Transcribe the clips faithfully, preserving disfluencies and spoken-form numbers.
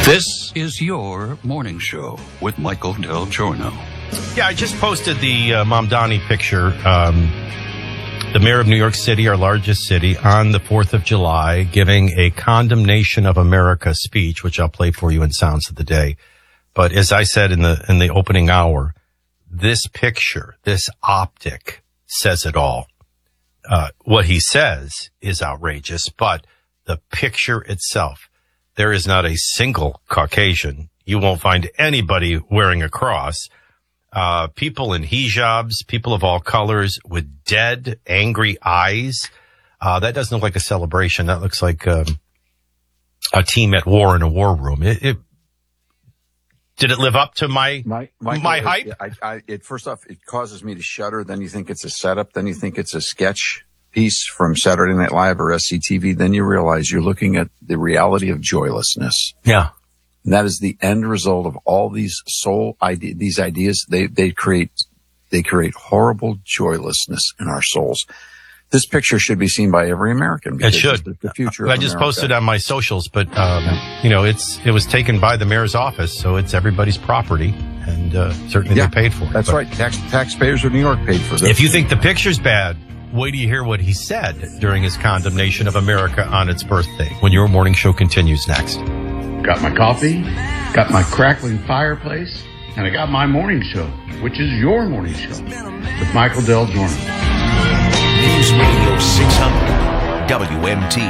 This is your morning show with Michael Del Giorno. Yeah, I just posted the uh, Mamdani picture, um, the mayor of New York City, our largest city, on the fourth of July, giving a condemnation of America speech, which I'll play for you in Sounds of the Day. But as I said in the in the opening hour, this picture, this optic says it all. Uh, what he says is outrageous, but the picture itself, there is not a single Caucasian. You won't find anybody wearing a cross. Uh, people in hijabs, people of all colors with dead, angry eyes. Uh, that doesn't look like a celebration. That looks like um, a team at war in a war room. It, it, did it live up to my my, my, my hype? It, I, I, it, first off, it causes me to shudder. Then you think it's a setup. Then you think it's a sketch piece from Saturday Night Live or S C T V. Then you realize you're looking at the reality of joylessness. Yeah. And that is the end result of all these soul ide- these ideas. They, they create, they create horrible joylessness in our souls. This picture should be seen by every American. It should. The, the future. I of just America. posted on my socials, but, um, you know, it's, it was taken by the mayor's office, so it's everybody's property, and, uh, certainly yeah, they paid for it. That's but right. Tax, taxpayers of New York paid for this. If you think the picture's bad, wait till you hear what he said during his condemnation of America on its birthday, when your morning show continues next. Got my coffee, got my crackling fireplace, and I got my morning show, which is your morning show, with Michael Del Giorno. News Radio six hundred, W M T.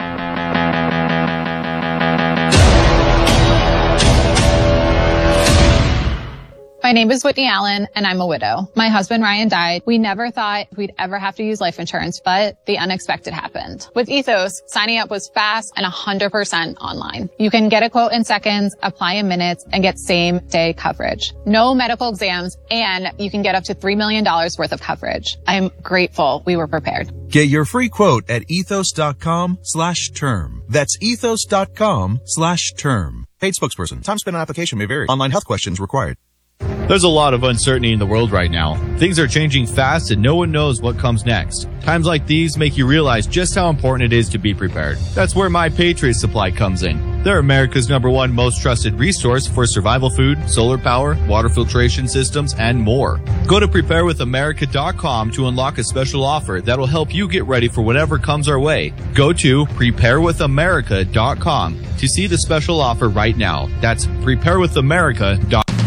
My name is Whitney Allen, and I'm a widow. My husband, Ryan, died. We never thought we'd ever have to use life insurance, but the unexpected happened. With Ethos, signing up was fast and one hundred percent online. You can get a quote in seconds, apply in minutes, and get same-day coverage. No medical exams, and you can get up to three million dollars worth of coverage. I'm grateful we were prepared. Get your free quote at ethos.com slash term. That's ethos.com slash term. Paid spokesperson. Time spent on application may vary. Online health questions required. There's a lot of uncertainty in the world right now. Things are changing fast and no one knows what comes next. Times like these make you realize just how important it is to be prepared. That's where My Patriot Supply comes in. They're America's number one most trusted resource for survival food, solar power, water filtration systems, and more. Go to prepare with america dot com to unlock a special offer that'll help you get ready for whatever comes our way. Go to prepare with america dot com to see the special offer right now. That's prepare with america dot com.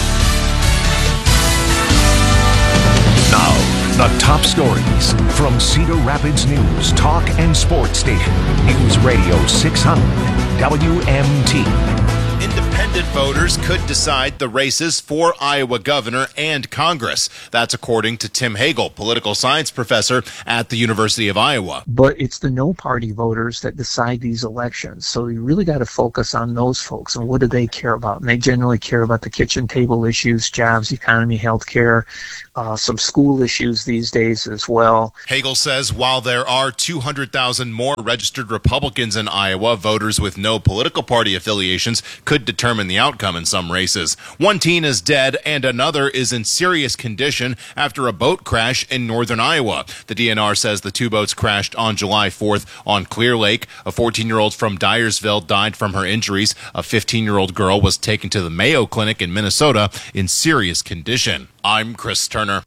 The top stories from Cedar Rapids News, Talk and Sports Station. News Radio six hundred, W M T. Independent voters could decide the races for Iowa governor and Congress. That's according to Tim Hagel, political science professor at the University of Iowa. But it's the no-party voters that decide these elections. So you really got to focus on those folks and what do they care about. And they generally care about the kitchen table issues, jobs, economy, health care, uh, some school issues these days as well. Hagel says while there are two hundred thousand more registered Republicans in Iowa, voters with no political party affiliations could determine the outcome in some races. One teen is dead and another is in serious condition after a boat crash in northern Iowa. The D N R says the two boats crashed on July fourth on Clear Lake. A fourteen-year-old from Dyersville died from her injuries. A fifteen-year-old girl was taken to the Mayo Clinic in Minnesota in serious condition. I'm Chris Turner.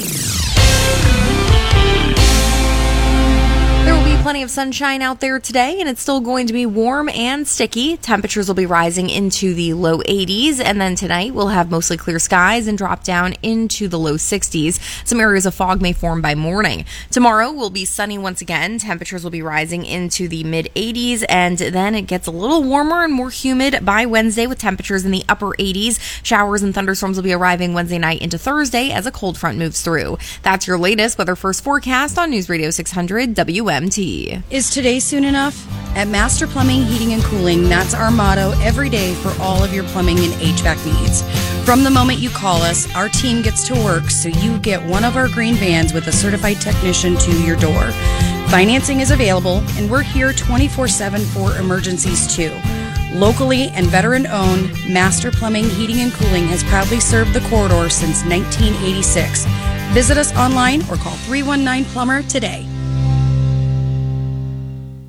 There will be plenty of sunshine out there today, and it's still going to be warm and sticky. Temperatures will be rising into the low eighties, and then tonight we'll have mostly clear skies and drop down into the low sixties. Some areas of fog may form by morning. Tomorrow will be sunny once again. Temperatures will be rising into the mid eighties, and then it gets a little warmer and more humid by Wednesday with temperatures in the upper eighties. Showers and thunderstorms will be arriving Wednesday night into Thursday as a cold front moves through. That's your latest Weather First forecast on News Radio six hundred W M T. Is today soon enough? At Master Plumbing, Heating and Cooling, that's our motto every day for all of your plumbing and H V A C needs. From the moment you call us, our team gets to work so you get one of our green vans with a certified technician to your door. Financing is available, and we're here twenty-four seven for emergencies too. Locally and veteran-owned, Master Plumbing, Heating and Cooling has proudly served the corridor since nineteen eighty-six. Visit us online or call three one nine plumber today. Texting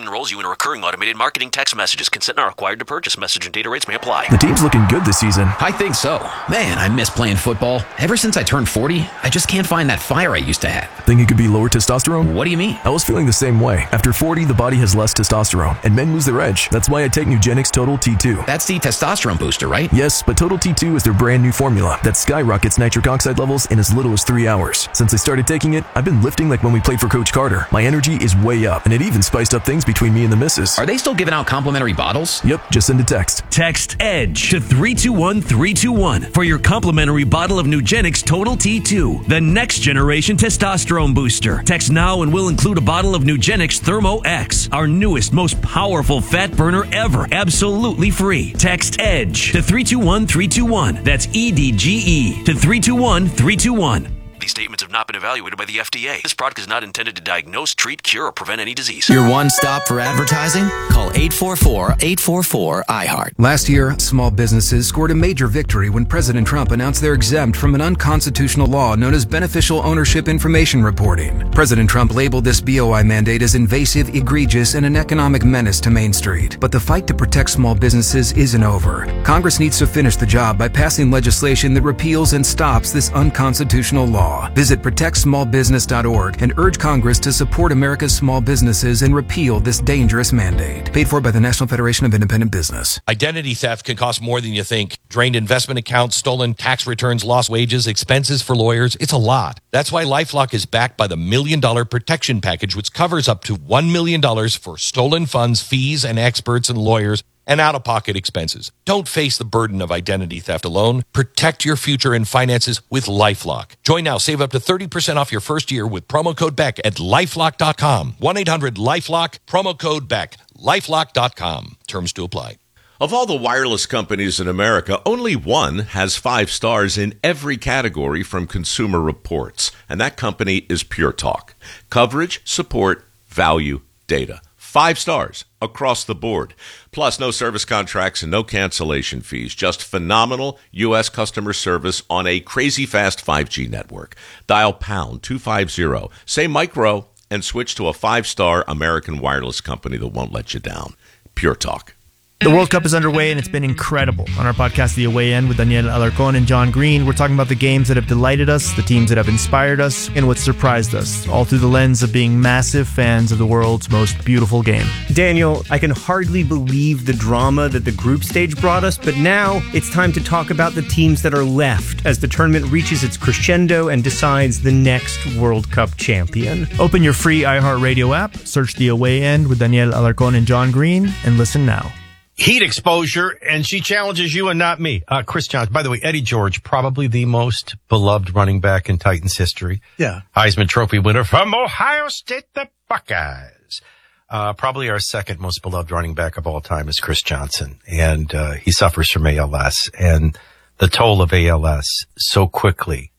enrolls you in a recurring automated marketing text messages. Consent not required to purchase. Message and data rates may apply. The team's looking good this season. I think so. Man, I miss playing football. Ever since I turned forty, I just can't find that fire I used to have. Think it could be lower testosterone? What do you mean? I was feeling the same way. After forty, the body has less testosterone, and men lose their edge. That's why I take Nugenix Total T two. That's the testosterone booster, right? Yes, but Total T two is their brand new formula that skyrockets nitric oxide levels in as little as three hours. Since I started taking it, I've been lifting like when we played for Coach Carter. My energy is way up, and it even spiced up things between me and the missus. Are they still giving out complimentary bottles? Yep, just send a text. Text EDGE to three two one three two one for your complimentary bottle of Nugenix Total T two, the next generation testosterone booster. Text now and we'll include a bottle of Nugenix Thermo X, our newest, most powerful fat burner ever, absolutely free. Text EDGE to three two one three two one. That's E D G E to three two one three two one. These statements have not been evaluated by the F D A. This product is not intended to diagnose, treat, cure, or prevent any disease. Your one stop for advertising? Call eight four four, eight four four, I heart. Last year, small businesses scored a major victory when President Trump announced they're exempt from an unconstitutional law known as Beneficial Ownership Information Reporting. President Trump labeled this B O I mandate as invasive, egregious, and an economic menace to Main Street. But the fight to protect small businesses isn't over. Congress needs to finish the job by passing legislation that repeals and stops this unconstitutional law. Visit protect small business dot org and urge Congress to support America's small businesses and repeal this dangerous mandate. Paid for by the National Federation of Independent Business. Identity theft can cost more than you think. Drained investment accounts, stolen tax returns, lost wages, expenses for lawyers. It's a lot. That's why LifeLock is backed by the Million Dollar Protection Package, which covers up to one million dollars for stolen funds, fees, and experts and lawyers, and out-of-pocket expenses. Don't face the burden of identity theft alone. Protect your future and finances with LifeLock. Join now. Save up to thirty percent off your first year with promo code Beck at lifelock dot com. one eight hundred LifeLock, promo code Beck. lifelock dot com. Terms to apply. Of all the wireless companies in America, only one has five stars in every category from Consumer Reports, and that company is Pure Talk. Coverage, support, value, data. Five stars across the board. Plus, no service contracts and no cancellation fees. Just phenomenal U S customer service on a crazy fast five G network. Dial pound two fifty, say micro, and switch to a five-star American wireless company that won't let you down. Pure Talk. The World Cup is underway, and it's been incredible. On our podcast, The Away End, with Daniel Alarcón and John Green, we're talking about the games that have delighted us, the teams that have inspired us, and what surprised us, all through the lens of being massive fans of the world's most beautiful game. Daniel, I can hardly believe the drama that the group stage brought us, but now it's time to talk about the teams that are left as the tournament reaches its crescendo and decides the next World Cup champion. Open your free iHeartRadio app, search The Away End with Daniel Alarcón and John Green, and listen now. Heat exposure, and she challenges you and not me. Uh, Chris Johnson. By the way, Eddie George, probably the most beloved running back in Titans history. Yeah. Heisman Trophy winner from Ohio State, the Buckeyes. Uh, probably our second most beloved running back of all time is Chris Johnson. And, uh, he suffers from A L S, and the toll of A L S so quickly,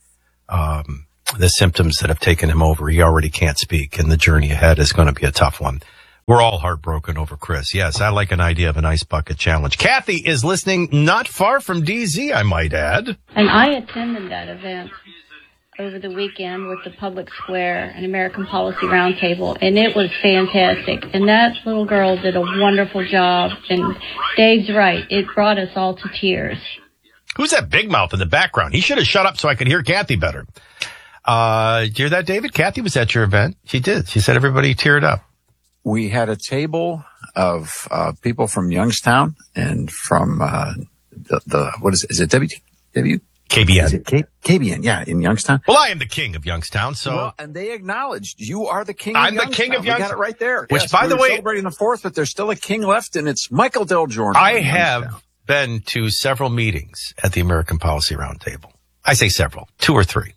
um, the symptoms that have taken him over, he already can't speak, and the journey ahead is going to be a tough one. We're all heartbroken over Chris. Yes, I like an idea of an ice bucket challenge. Kathy is listening not far from D Z, I might add. And I attended that event over the weekend with the Public Square and American Policy Roundtable, and it was fantastic. And that little girl did a wonderful job, and Dave's right. It brought us all to tears. Who's that big mouth in the background? He should have shut up so I could hear Kathy better. Uh, did you hear that, David? Kathy was at your event. She did. She said everybody teared up. We had a table of uh, people from Youngstown and from uh, the, the what is it? Is it W? W? K B N. Is it K- KBN, yeah, in Youngstown. Well, I am the king of Youngstown, so. Well, and they acknowledged you are the king of I'm Youngstown. the king of Youngstown. We got it right there. Which, yes, by we the were way, celebrating the fourth, but there's still a king left, and it's Michael Del Jordan. I have been to several meetings at the American Policy Roundtable. I say several, two or three.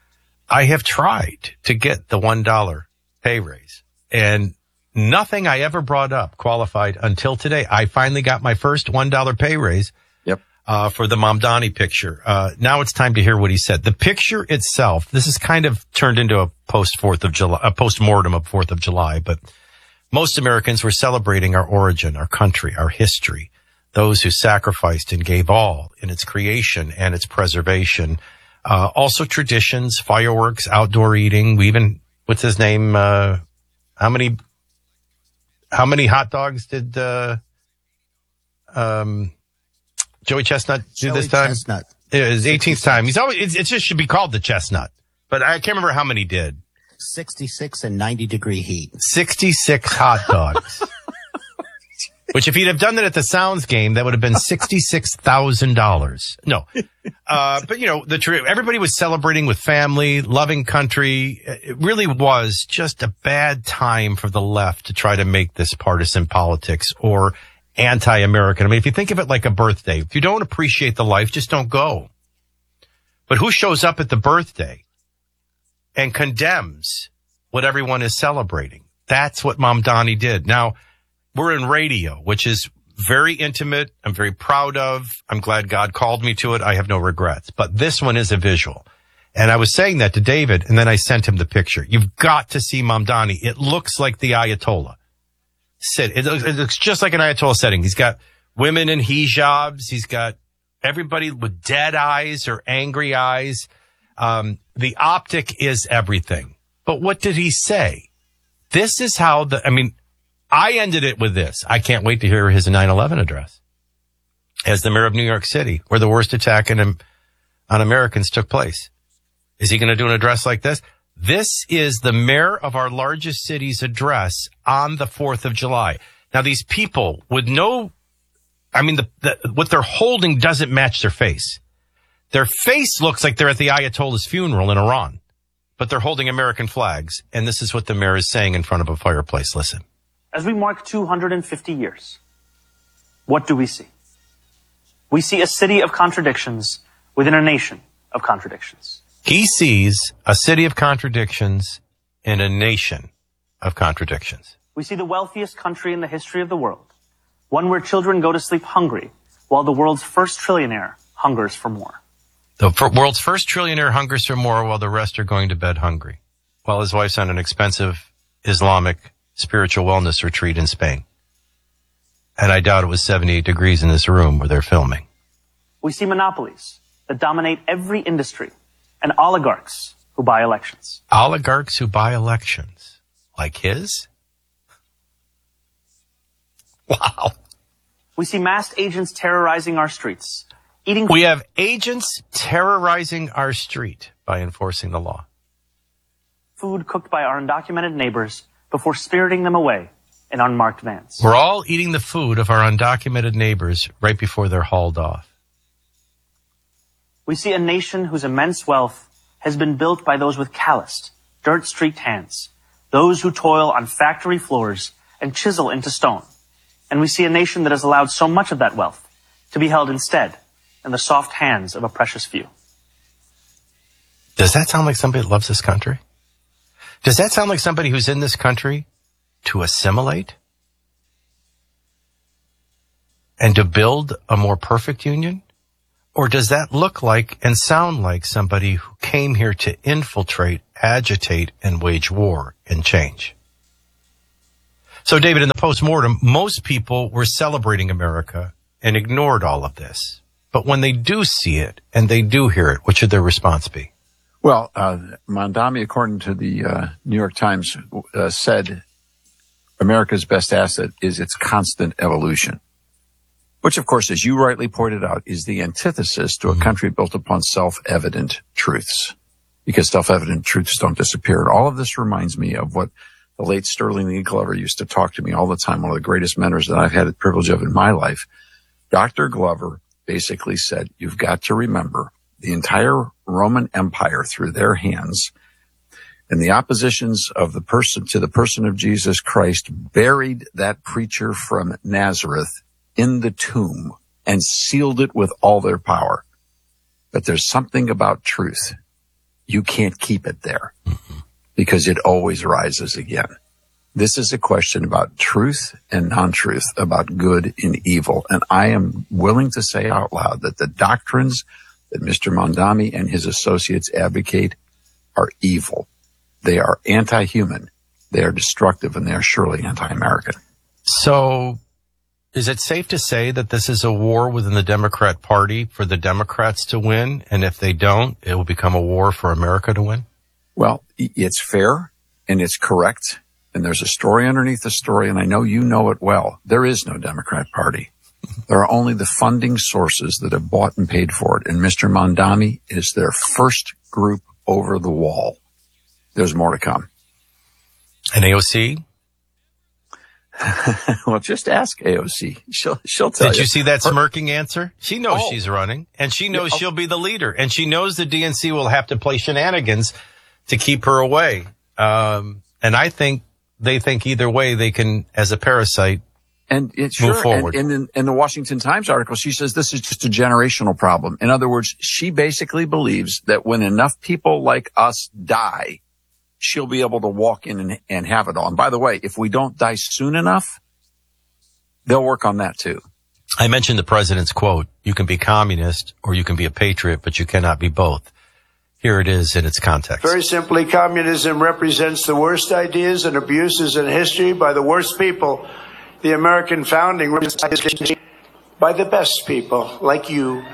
I have tried to get the one dollar pay raise, and nothing I ever brought up qualified until today. I finally got my first one dollar pay raise. Yep. Uh, for the Mamdani picture. Uh, now it's time to hear what he said. The picture itself, this is kind of turned into a post fourth of July, a post-mortem of fourth of July, but most Americans were celebrating our origin, our country, our history, those who sacrificed and gave all in its creation and its preservation. Uh, also traditions, fireworks, outdoor eating. We even, what's his name? Uh, how many, How many hot dogs did uh, um, Joey Chestnut do Joey this time? Chestnut. It was his eighteenth time. He's always, it's, it just should be called the Chestnut. But I can't remember how many did. sixty-six and ninety degree heat. sixty-six hot dogs. Which if he'd have done that at the Sounds game, that would have been sixty-six thousand dollars. No. Uh, but, you know, the tr- everybody was celebrating with family, loving country. It really was just a bad time for the left to try to make this partisan politics or anti-American. I mean, if you think of it like a birthday, if you don't appreciate the life, just don't go. But who shows up at the birthday and condemns what everyone is celebrating? That's what Mamdani did. Now, we're in radio, which is very intimate. I'm very proud of. I'm glad God called me to it. I have no regrets. But this one is a visual. And I was saying that to David, and then I sent him the picture. You've got to see Mamdani. It looks like the Ayatollah. Sit. It looks, it looks just like an Ayatollah setting. He's got women in hijabs. He's got everybody with dead eyes or angry eyes. Um, the optic is everything. But what did he say? This is how the, I mean, I ended it with this. I can't wait to hear his nine eleven address as the mayor of New York City, where the worst attack in, on Americans took place. Is he going to do an address like this? This is the mayor of our largest city's address on the fourth of July. Now, these people with no, I mean, the, the, what they're holding doesn't match their face. Their face looks like they're at the Ayatollah's funeral in Iran, but they're holding American flags. And this is what the mayor is saying in front of a fireplace. Listen. As we mark two hundred fifty years, what do we see? We see a city of contradictions within a nation of contradictions. He sees a city of contradictions in a nation of contradictions. We see the wealthiest country in the history of the world, one where children go to sleep hungry, while the world's first trillionaire hungers for more. The world's first trillionaire hungers for more while the rest are going to bed hungry, while his wife's on an expensive Islamic spiritual wellness retreat in Spain. And I doubt it was seventy-eight degrees in this room where they're filming. We see monopolies that dominate every industry and oligarchs who buy elections. Oligarchs who buy elections. Like his? Wow. We see masked agents terrorizing our streets. Eating. We have agents terrorizing our street by enforcing the law. Food cooked by our undocumented neighbors before spiriting them away in unmarked vans. We're all eating the food of our undocumented neighbors right before they're hauled off. We see a nation whose immense wealth has been built by those with calloused, dirt-streaked hands, those who toil on factory floors and chisel into stone. And we see a nation that has allowed so much of that wealth to be held instead in the soft hands of a precious few. Does that sound like somebody that loves this country? Does that sound like somebody who's in this country to assimilate and to build a more perfect union? Or does that look like and sound like somebody who came here to infiltrate, agitate, and wage war and change? So, David, in the postmortem, most people were celebrating America and ignored all of this. But when they do see it and they do hear it, what should their response be? Well, uh, Mamdani, according to the uh, New York Times, uh, said America's best asset is its constant evolution, which, of course, as you rightly pointed out, is the antithesis to a country built upon self-evident truths, because self-evident truths don't disappear. And all of this reminds me of what the late Sterling Lee Glover used to talk to me all the time, one of the greatest mentors that I've had the privilege of in my life. Doctor Glover basically said, you've got to remember the entire Roman Empire through their hands and the oppositions of the person to the person of Jesus Christ buried that preacher from Nazareth in the tomb and sealed it with all their power. But there's something about truth. You can't keep it there because it always rises again. This is a question about truth and non-truth, about good and evil. And I am willing to say out loud that the doctrines that Mister Mamdani and his associates advocate are evil. They are anti-human. They are destructive, and they are surely anti-American. So is it safe to say that this is a war within the Democrat Party for the Democrats to win? And if they don't, it will become a war for America to win? Well, it's fair and it's correct and there's a story underneath the story, and I know you know it well. There is no Democrat Party. There are only the funding sources that have bought and paid for it. And Mister Mamdani is their first group over the wall. There's more to come. And A O C? Well, just ask A O C. She'll, she'll tell you. Did you see that Her- smirking answer? She knows Oh. she's running, and she knows Yeah, oh. she'll be the leader, and she knows the D N C will have to play shenanigans to keep her away. Um, and I think they think either way they can, as a parasite, And it's move sure, forward. and, and in, in the Washington Times article, she says this is just a generational problem. In other words, she basically believes that when enough people like us die, she'll be able to walk in and, and have it all. And by the way, if we don't die soon enough, they'll work on that too. I mentioned the president's quote, you can be communist or you can be a patriot, but you cannot be both. Here it is in its context. Very simply, communism represents the worst ideas and abuses in history by the worst people. The American founding was by the best people like you.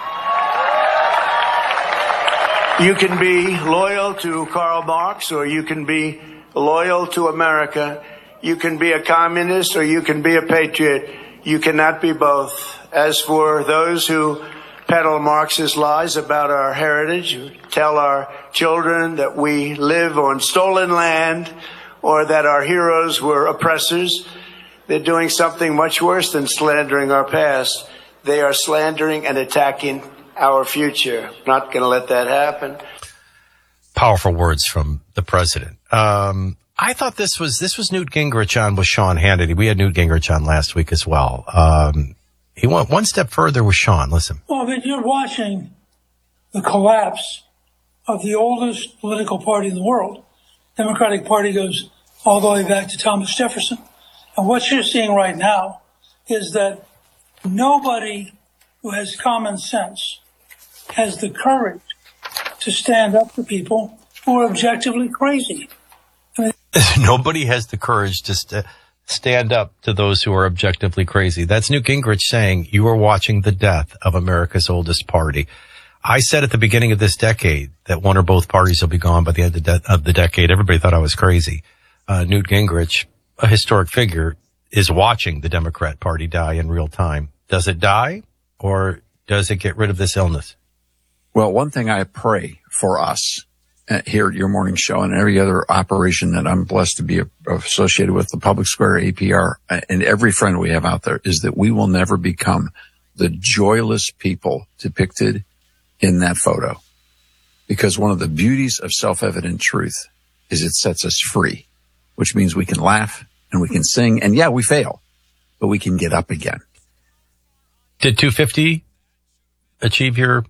You can be loyal to Karl Marx or you can be loyal to America. You can be a communist or you can be a patriot. You cannot be both. As for those who peddle Marxist lies about our heritage, who tell our children that we live on stolen land or that our heroes were oppressors, they're doing something much worse than slandering our past. They are slandering and attacking our future. Not going to let that happen. Powerful words from the president. Um, I thought this was, this was Newt Gingrich on with Sean Hannity. We had Newt Gingrich on last week as well. Um, he went one step further with Sean. Listen. Well, I mean, you're watching the collapse of the oldest political party in the world. Democratic Party goes all the way back to Thomas Jefferson. And what you're seeing right now is that nobody who has common sense has the courage to stand up to people who are objectively crazy. I mean, Nobody has the courage to st- stand up to those who are objectively crazy. That's Newt Gingrich saying you are watching the death of America's oldest party. I said at the beginning of this decade that one or both parties will be gone by the end of the, de- of the decade. Everybody thought I was crazy. Uh, Newt Gingrich, a historic figure, is watching the Democrat Party die in real time. Does it die or does it get rid of this illness? Well, one thing I pray for us uh, here at your morning show and every other operation that I'm blessed to be a, associated with, the Public Square, A P R, uh, and every friend we have out there, is that we will never become the joyless people depicted in that photo. Because one of the beauties of self-evident truth is it sets us free, which means we can laugh and we can sing. And yeah, we fail, but we can get up again. Did two fifty achieve your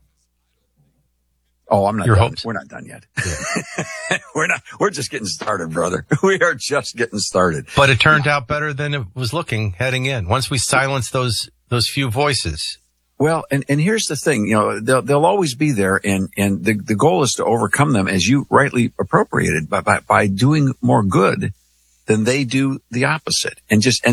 Oh, I'm not your done. hopes? We're not done yet. Yeah. we're not, we're just getting started, brother. We are just getting started. But it turned out better than it was looking heading in. Once we silenced those, those few voices. Well, and, and here's the thing, you know, they'll, they'll always be there. And, and the, the goal is to overcome them, as you rightly appropriated, by, by, by doing more good than they do the opposite. And just, and